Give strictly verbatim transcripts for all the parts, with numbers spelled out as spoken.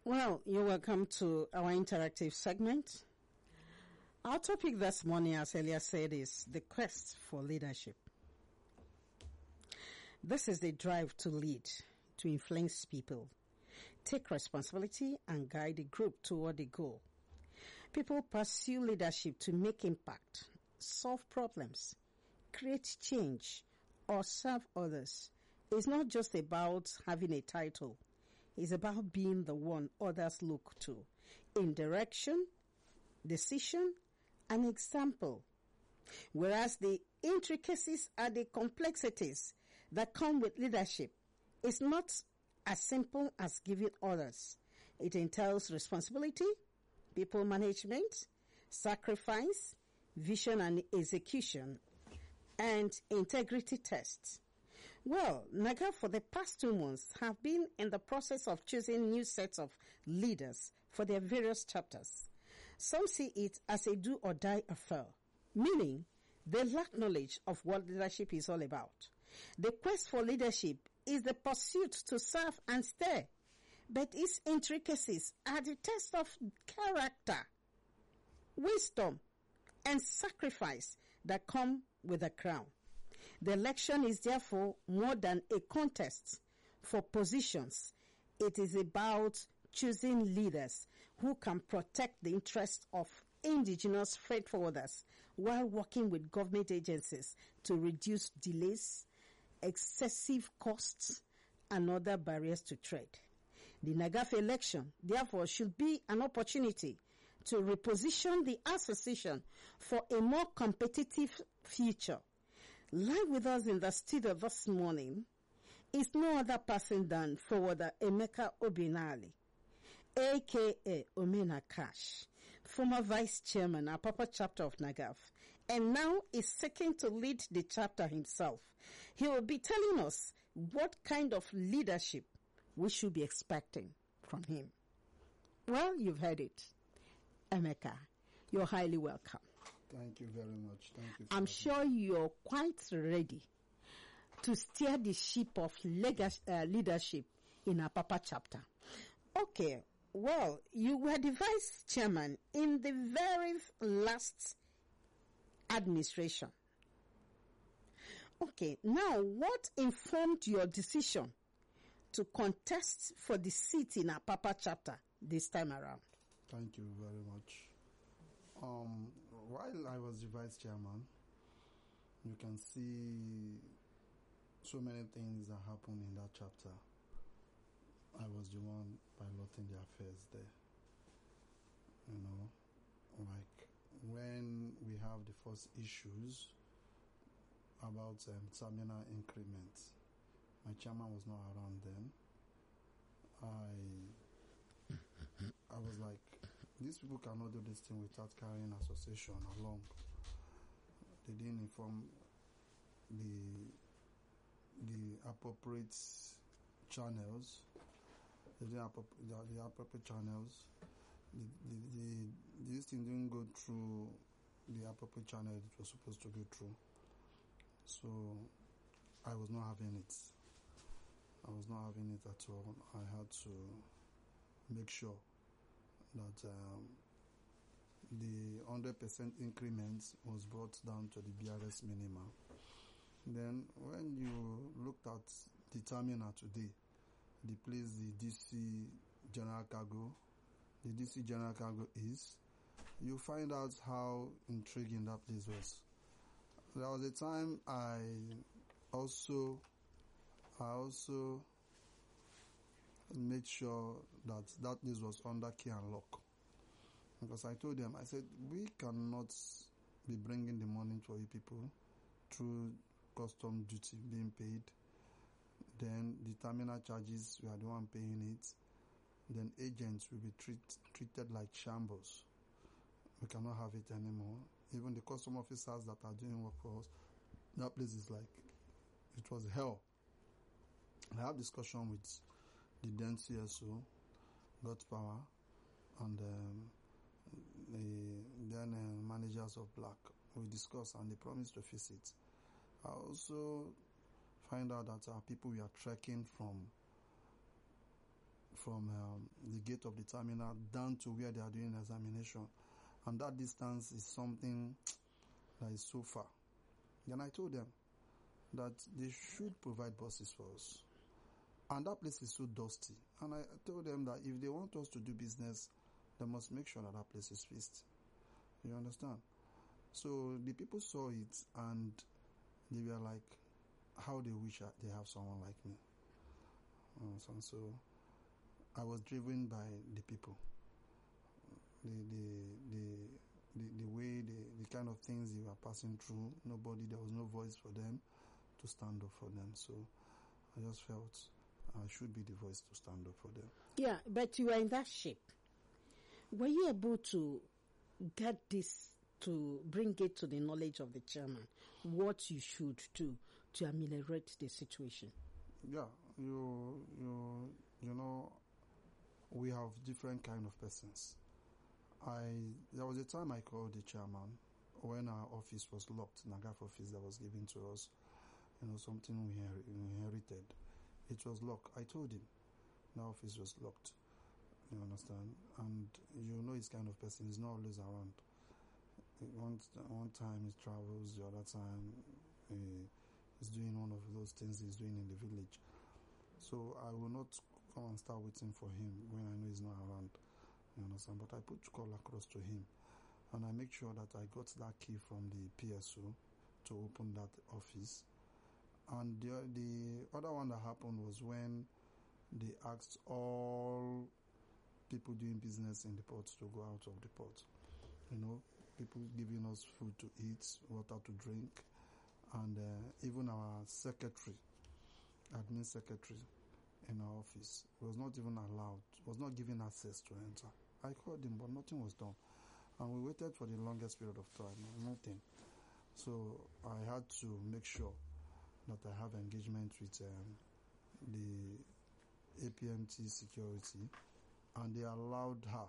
Well, you're welcome to our interactive segment. Our topic this morning, as earlier said, is the quest for leadership. This is the drive to lead, to influence people, take responsibility, and guide the group toward the goal. People pursue leadership to make impact, solve problems, create change, or serve others. It's not just about having a title. It's about being the one others look to in direction, decision, and example. Whereas the intricacies and the complexities that come with leadership is not as simple as giving orders. It entails responsibility, people management, sacrifice, vision and execution, and integrity tests. Well, NAGAF for the past two months have been in the process of choosing new sets of leaders for their various chapters. Some see it as a do or die affair, meaning they lack knowledge of what leadership is all about. The quest for leadership is the pursuit to serve and stay, but its intricacies are the test of character, wisdom, and sacrifice that come with a crown. The election is therefore more than a contest for positions. It is about choosing leaders who can protect the interests of indigenous freight forwarders while working with government agencies to reduce delays, excessive costs, and other barriers to trade. The NAGAF election, therefore, should be an opportunity to reposition the association for a more competitive future. Live with us in the studio this morning is no other person than forwarder Emeka Obinali, aka Omena Cash, former vice chairman at Apapa chapter of NAGAF, and now is seeking to lead the chapter himself. He will be telling us what kind of leadership we should be expecting from him. Well, you've heard it. Emeka, you're highly welcome. Thank you very much. Thank you. I'm sure you're quite ready to steer the ship of leg- uh, leadership in our Papa chapter. Okay, well, you were the vice chairman in the very last administration. Okay, now what informed your decision to contest for the seat in our Papa chapter this time around? Thank you very much. Um, while I was the vice chairman, you can see so many things that happened in that chapter. I was the one piloting the affairs there. You know, like when we have the first issues about um, terminal increments, my chairman was not around then. I I was like, these people cannot do this thing without carrying association along. They didn't inform the the appropriate channels. They didn't appropriate the, the appropriate channels. The, the, the, this thing didn't go through the appropriate channel it was supposed to go through. So I was not having it. I was not having it at all. I had to make sure that um, the one hundred percent increment was brought down to the B R S minimum. Then when you looked at the terminal today, the place the D C General Cargo, the D C General Cargo is, you find out how intriguing that place was. There was a time I also, I also made sure that that place was under key and lock. Because I told them, I said, we cannot be bringing the money to you people through custom duty being paid. Then the terminal charges, we are the one paying it. Then agents will be treat, treated like shambles. We cannot have it anymore. Even the custom officers that are doing work for us, that place is like, it was hell. I have discussion with the then C S O, God's Power, and um, the then uh, managers of Black. We discussed and they promised to fix it. I also find out that our people we are trekking from from um, the gate of the terminal down to where they are doing examination. And that distance is something that is so far. Then I told them that they should provide buses for us. And that place is so dusty. And I told them that if they want us to do business, they must make sure that that place is fixed. You understand? So the people saw it and they were like, how they wish they have someone like me. And so I was driven by the people. The the the the, the way the, the kind of things they were passing through, nobody, there was no voice for them to stand up for them. So I just felt I should be the voice to stand up for them. Yeah, but you were in that shape. Were you able to get this, to bring it to the knowledge of the chairman, what you should do to ameliorate the situation? Yeah, you you you know, we have different kind of persons. I there was a time I called the chairman when our office was locked, NAGAF office that was given to us, you know, something we inherited. It was locked. I told him the office was locked. You understand? And you know his kind of person. He's not always around. One one time he travels, the other time he is doing one of those things he's doing in the village. So I will not come and start waiting for him when I know he's not around. You understand? But I put call across to him, and I make sure that I got that key from the P S O to open that office. And the the other one that happened was when they asked all people doing business in the port to go out of the port. You know, people giving us food to eat, water to drink, and uh, even our secretary, admin secretary in our office was not even allowed, was not given access to enter. I called him, but nothing was done. And we waited for the longest period of time, nothing. So I had to make sure that I have engagement with um, the A P M T security, and they allowed her,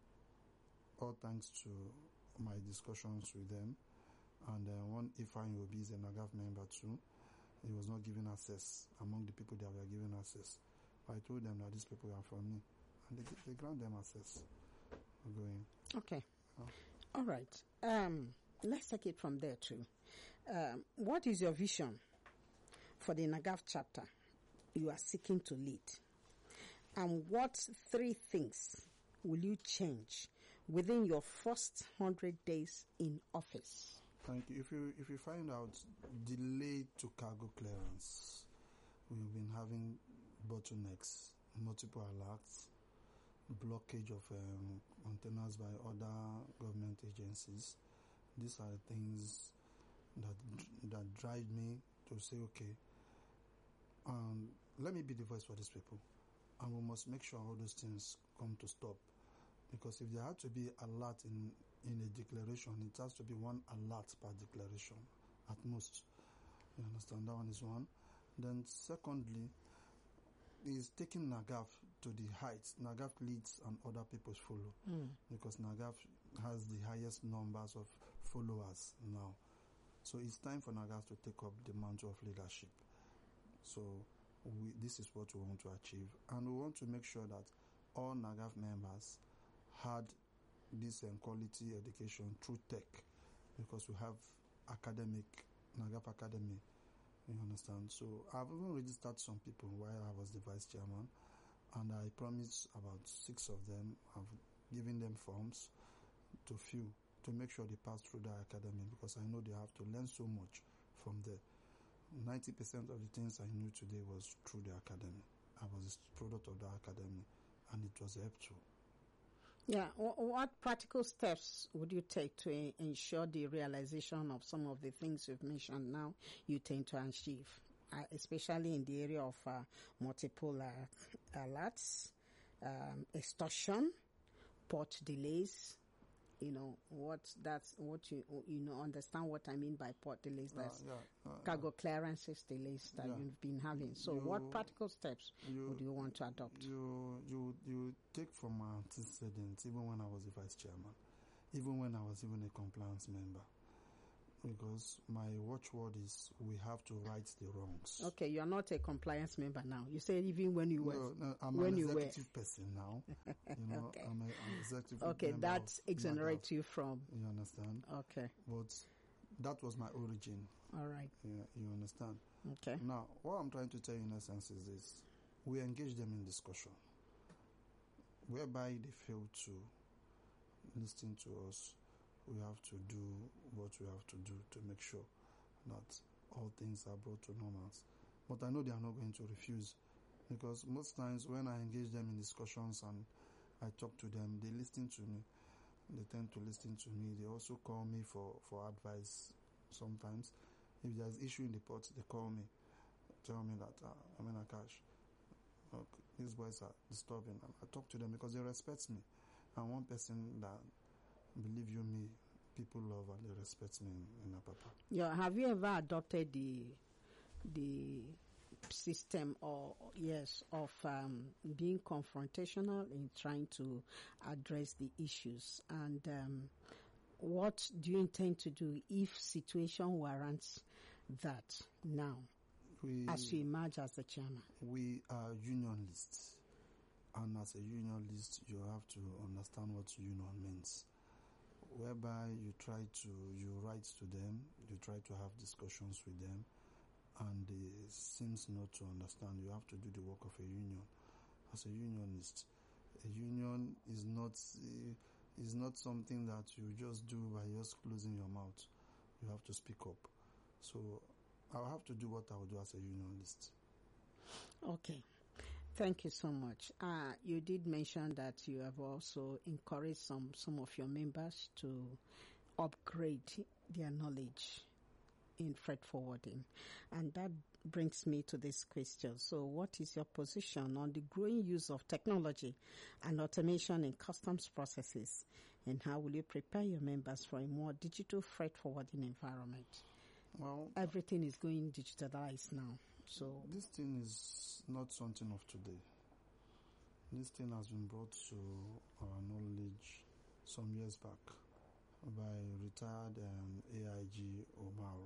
all thanks to my discussions with them. And uh, one Ifeanyi Obi is a NAGAF member too. He was not given access among the people that were given access. I told them that these people are from me, and they, they grant them access. Going. Okay. Oh. All right. Um, let's take it from there too. Um, what is your vision for the NAGAF chapter you are seeking to lead? And what three things will you change within your first hundred days in office? Thank you. If you if you find out delay to cargo clearance, we've been having bottlenecks, multiple alerts, blockage of um, containers by other government agencies. These are the things that that drive me to say, okay, um, let me be the voice for these people, and we must make sure all those things come to stop. Because if there had to be alert in in a declaration, it has to be one alert per declaration at most. You understand? That one is one. Then secondly, is taking NAGAF to the heights. NAGAF leads and other people follow. Mm. Because NAGAF has the highest numbers of followers now. So it's time for NAGAF to take up the mantle of leadership. So we, this is what we want to achieve. And we want to make sure that all NAGAF members had this um, quality education through tech, because we have academic, NAGAF Academy, you understand. So I've even registered some people while I was the vice chairman, and I promised about six of them, I've given them forms to fill, to make sure they pass through the academy, because I know they have to learn so much from there. ninety percent of the things I knew today was through the academy. I was a product of the academy, and it was helpful. Yeah, what practical steps would you take to ensure the realization of some of the things you've mentioned now you tend to achieve, uh, especially in the area of uh, multiple uh, alerts, um, extortion, port delays? You know, what that's what you you know understand what I mean by port delays. That's uh, yeah, uh, cargo clearances delays that yeah. you've been having. So, you, what practical steps you, would you want to adopt? You you you take from my antecedents, even when I was the vice chairman, even when I was even a compliance member. because my watchword is we have to right the wrongs. Okay, you are not a compliance member now. You said even when you were. No, no, I'm when an you executive were. person now. You know, okay. I'm an executive Okay, member that of exonerates NAGAF. you from. You understand? Okay. But that was my origin. All right. Yeah, you understand? Okay. Now, what I'm trying to tell you in essence is this. We engage them in discussion, whereby they fail to listen to us. We have to do what we have to do to make sure that all things are brought to normals. But I know they are not going to refuse, because most times when I engage them in discussions and I talk to them, they listen to me. They tend to listen to me. They also call me for, for advice sometimes. If there's issue in the port, they call me, tell me that, uh, I'm in a cash. Look, these boys are disturbing. And I talk to them because they respect me. And one person that, believe you me, people love and they respect me in, in Apapa. Yeah, have you ever adopted the the system or yes of um, being confrontational in trying to address the issues? And um, what do you intend to do if situation warrants that now, we, as you emerge as the chairman? We are unionists. And as a unionist, you have to understand what union means. Whereby you try to, you write to them, you try to have discussions with them, and they seems not to understand. You have to do the work of a union. As a unionist, a union is not uh, is not something that you just do by just closing your mouth. You have to speak up. So I'll have to do what I will do as a unionist. Okay. Thank you so much. Uh, you did mention that you have also encouraged some, some of your members to upgrade their knowledge in freight forwarding. And that brings me to this question. So what is your position on the growing use of technology and automation in customs processes? And how will you prepare your members for a more digital freight forwarding environment? Well, everything is going digitalized now. So this thing is not something of today. This thing has been brought to our knowledge some years back by retired um, A I G Omar.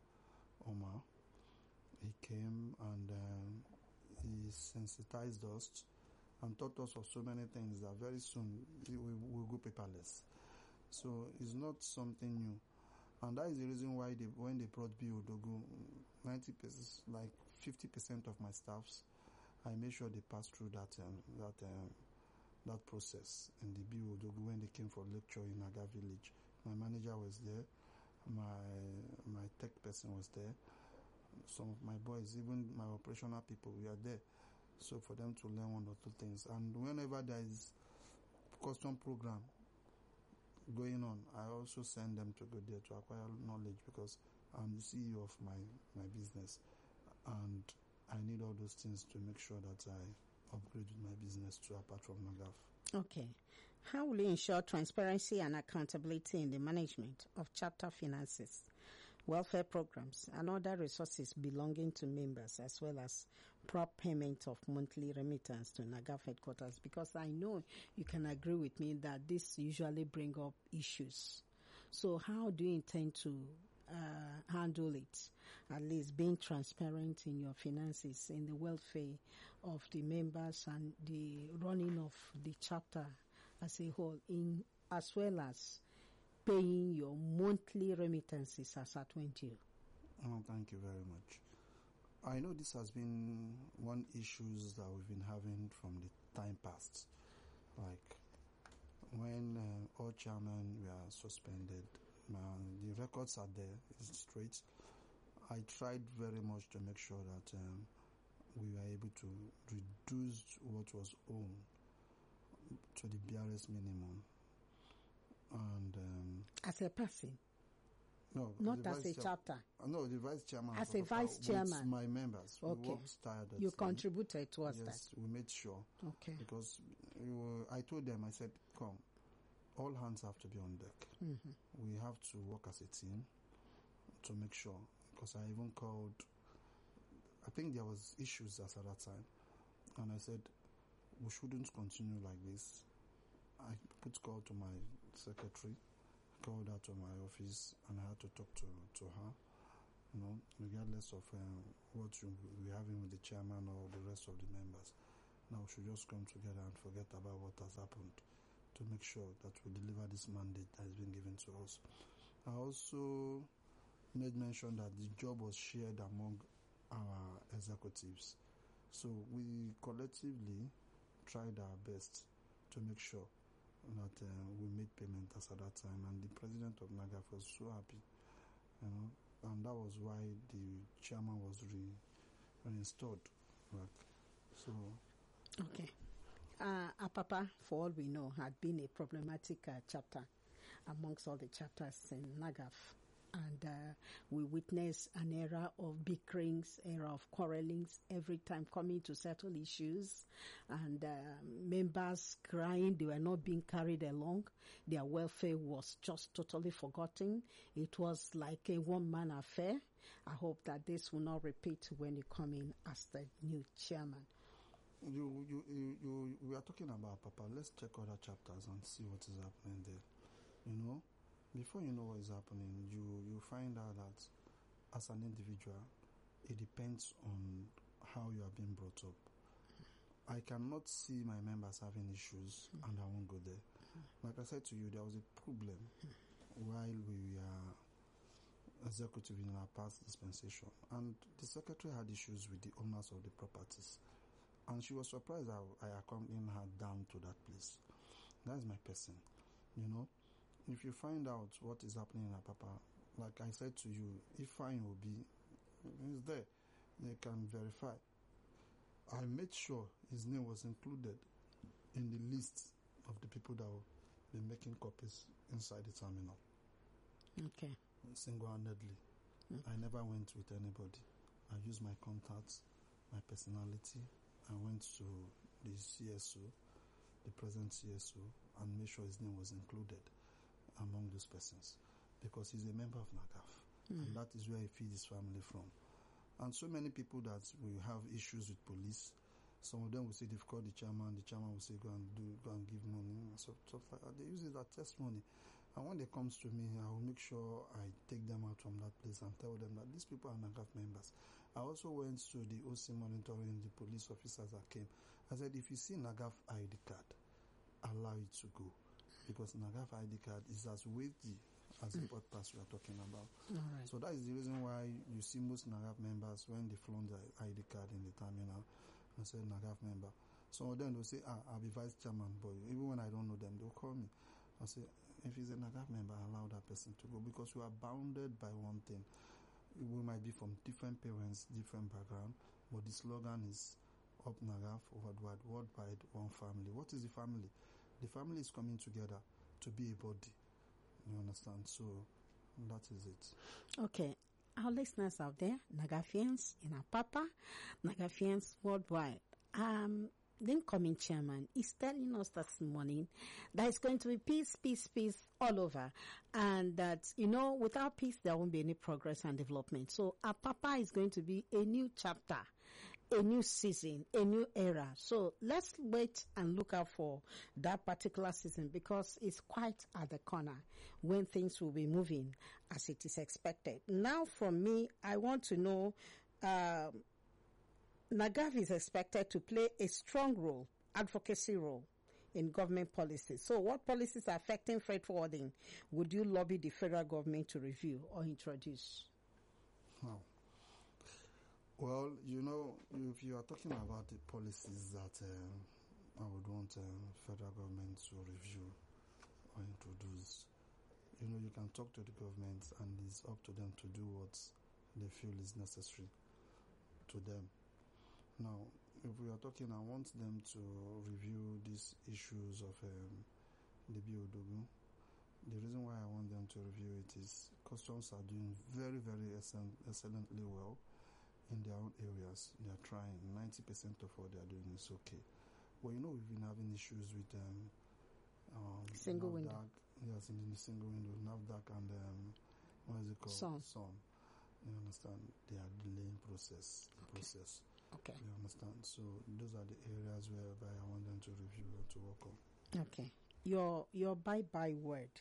Omar. He came and um, he sensitized us and taught us of so many things that very soon we will go paperless. So it's not something new. And that is the reason why they, when they brought B O Dogu, ninety percent, like fifty percent of my staffs, I made sure they passed through that um, that um, that process in the B O Dogu when they came for lecture in Naga village. My manager was there, my my tech person was there, some of my boys, even my operational people, we are there. So for them to learn one or two things. And whenever there is custom program going on, I also send them to go there to acquire knowledge, because I'm the C E O of my, my business and I need all those things to make sure that I upgrade with my business to apart from NAGAF. Okay. How will you ensure transparency and accountability in the management of chapter finances, welfare programs, and other resources belonging to members, as well as prompt payment of monthly remittance to NAGAF headquarters? Because I know you can agree with me that this usually bring up issues. So how do you intend to uh, handle it? At least being transparent in your finances, in the welfare of the members and the running of the chapter as a whole, in as well as paying your monthly remittances as at when due. Oh, thank you very much. I know this has been one issues that we've been having from the time past. Like when uh, all chairmen were suspended, uh, the records are there, it's straight. I tried very much to make sure that um, we were able to reduce what was owed to the barest minimum. And um, as a person, no, not as a chair- chapter. Uh, no, the vice chairman. As of a Apapa, vice with chairman. my members. Okay. We worked tirelessly. You contributed towards yes, that. Yes, we made sure. Okay. Because you, I told them, I said, come, all hands have to be on deck. Mm-hmm. We have to work as a team to make sure. Because I even called, I think there was issues as at that time. And I said, we shouldn't continue like this. I put call to my secretary, called her to my office and I had to talk to, to her, you know, regardless of um, what you, we're having with the chairman or the rest of the members. Now we should just come together and forget about what has happened to make sure that we deliver this mandate that has been given to us. I also made mention that the job was shared among our executives. So we collectively tried our best to make sure that uh, we made payment as at that time, and the president of NAGAF was so happy, you know, and that was why the chairman was re- reinstalled. Right. So, okay. Uh, Apapa, for all we know, had been a problematic uh, chapter amongst all the chapters in NAGAF. And uh, we witnessed an era of bickerings, era of quarrelings, every time coming to settle issues, and uh, members crying they were not being carried along. Their welfare was just totally forgotten. It was like a one-man affair. I hope that this will not repeat when you come in as the new chairman. You, you, you, you, we are talking about Papa. Let's check other chapters and see what is happening there. You know, before you know what is happening, you, you find out that as an individual, it depends on how you are being brought up. I cannot see my members having issues mm-hmm. and I won't go there. Mm-hmm. Like I said to you, there was a problem mm-hmm. while we were executive in our past dispensation, and the secretary had issues with the owners of the properties. And she was surprised I, I accompanied her down to that place. That's my person. You know, if you find out what is happening in Apapa, like I said to you, if fine will be, it's there. They can verify. I made sure his name was included in the list of the people that will be making copies inside the terminal. Okay. Single-handedly. Mm. I never went with anybody. I used my contacts, my personality. I went to the C S O, the present C S O, and made sure his name was included among those persons, because he's a member of NAGAF, mm. and that is where he feeds his family from. And so many people that will have issues with police, some of them will say they've called the chairman, the chairman will say go and do, go and give money, and so stuff like that. They use it as testimony. And when they comes to me, I will make sure I take them out from that place and tell them that these people are NAGAF members. I also went to the O C monitoring, the police officers that came. I said, if you see NAGAF I D card, allow it to go. Because NAGAF I D card is as weighty as the port pass we are talking about. Right. So that is the reason why you see most NAGAF members, when they flaunt their I D card in the terminal, and say NAGAF member. Some of them will say, ah, I'll be vice chairman, but even when I don't know them, they'll call me. I say, if he's a NAGAF member, allow that person to go, because we are bounded by one thing. We might be from different parents, different background, but the slogan is Up NAGAF, worldwide, worldwide, one family. What is the family? The family is coming together to be a body. You understand? So that is it. Okay. Our listeners out there, NAGAFians in Apapa, NAGAFians worldwide. Um, the incoming chairman is telling us this morning that it's going to be peace, peace, peace all over. And that, you know, without peace, there won't be any progress and development. So Apapa is going to be a new chapter, a new season, a new era. So let's wait and look out for that particular season, because it's quite at the corner when things will be moving as it is expected. Now from me, I want to know, um, NAGAF is expected to play a strong role, advocacy role in government policies. So what policies are affecting freight forwarding would you lobby the federal government to review or introduce? Wow. Well, you know, if you are talking about the policies that um, I would want um, federal government to review or introduce, you know, you can talk to the government and it's up to them to do what they feel is necessary to them. Now, if we are talking, I want them to review these issues of um, the B O W. The reason why I want them to review it is customs are doing very, very excellent, excellently well in their own areas. They are trying. ninety percent of what they are doing is okay. Well, you know, we've been having issues with um, um, single NAVDAC, window. Yes, in the single window, NAVDAC and um, what is it called? Some. Some. You understand? They are delaying process. The Okay. process. Okay. You understand? So those are the areas whereby I want them to review and to work on. Okay. Your your bye bye word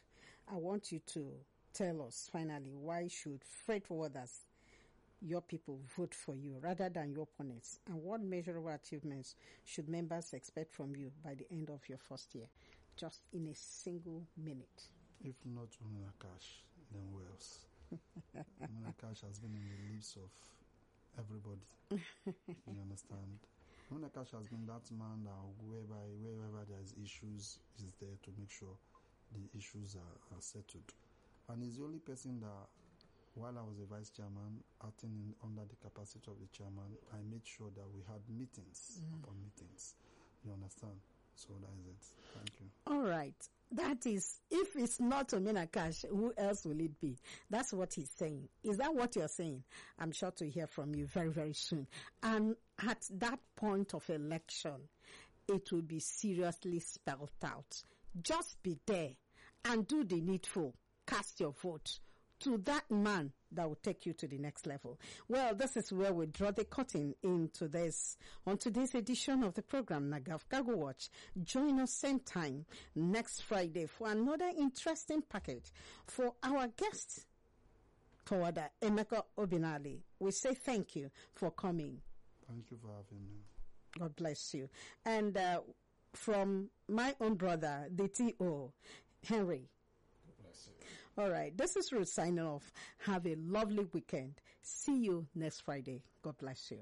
I want you to tell us finally, why should freight forwarders, your people, vote for you rather than your opponents? And what measurable achievements should members expect from you by the end of your first year? Just in a single minute. If not Omena Cash, then who else? Omena Cash has been in the lips of everybody. You understand? Omena Cash has been that man that wherever, wherever there is issues, is there to make sure the issues are, are settled. And he's the only person that, while I was a vice chairman, acting in, under the capacity of the chairman, I made sure that we had meetings mm. upon meetings. You understand? So that is it. Thank you. All right. That is, if it's not Omena Cash, who else will it be? That's what he's saying. Is that what you're saying? I'm sure to hear from you very, very soon. And at that point of election, it will be seriously spelled out. Just be there and do the needful. Cast your vote to that man that will take you to the next level. Well, this is where we draw the curtain into this, on today's edition of the program, Nagav Cargo Watch. Join us same time next Friday for another interesting package for our guest, forwarder Emeka Obinali. We say thank you for coming. Thank you for having me. God bless you. And uh, from my own brother, the T O, Henry. All right, this is Ruth signing off. Have a lovely weekend. See you next Friday. God bless you.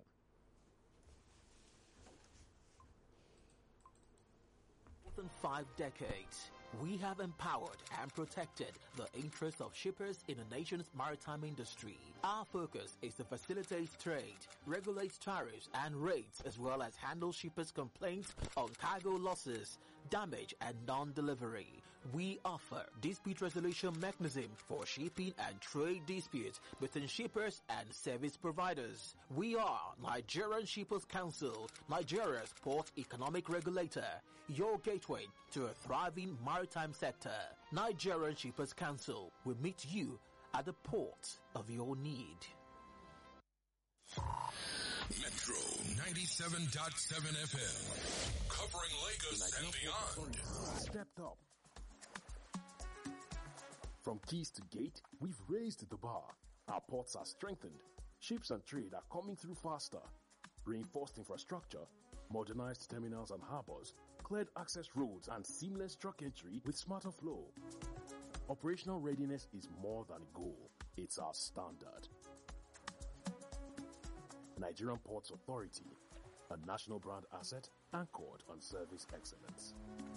More than five decades, we have empowered and protected the interests of shippers in the nation's maritime industry. Our focus is to facilitate trade, regulate tariffs and rates, as well as handle shippers' complaints on cargo losses, damage, and non-delivery. We offer dispute resolution mechanism for shipping and trade disputes between shippers and service providers. We are Nigerian Shippers Council, Nigeria's port economic regulator, your gateway to a thriving maritime sector. Nigerian Shippers Council will meet you at the port of your need. Metro ninety-seven point seven F M, covering Lagos and beyond. Stepped up. From keys to gate, we've raised the bar. Our ports are strengthened. Ships and trade are coming through faster. Reinforced infrastructure, modernized terminals and harbors, cleared access roads and seamless truck entry with smarter flow. Operational readiness is more than a goal. It's our standard. Nigerian Ports Authority, a national brand asset anchored on service excellence.